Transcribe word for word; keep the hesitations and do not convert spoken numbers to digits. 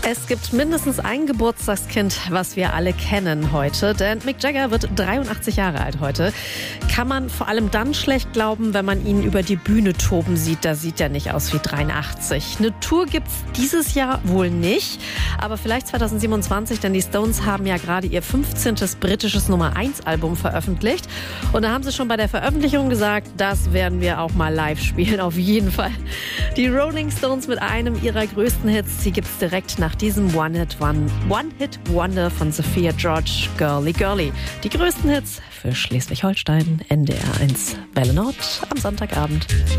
Es gibt mindestens ein Geburtstagskind, was wir alle kennen heute, denn Mick Jagger wird dreiundachtzig Jahre alt heute. Kann man vor allem dann schlecht glauben, wenn man ihn über die Bühne toben sieht. Da sieht er nicht aus wie dreiundachtzig. Eine Tour gibt's dieses Jahr wohl nicht, aber vielleicht zwanzig siebenundzwanzig, denn die Stones haben ja gerade ihr fünfzehntes britisches Nummer eins Album veröffentlicht. Und da haben sie schon bei der Veröffentlichung gesagt, das werden wir auch mal live spielen, auf jeden Fall. Die Rolling Stones mit einem ihrer größten Hits, die gibt's direkt nach diesem One-Hit-Wonder von Sophia George, Girly Girly. Die größten Hits für Schleswig-Holstein, N D R eins Welle Nord am Sonntagabend.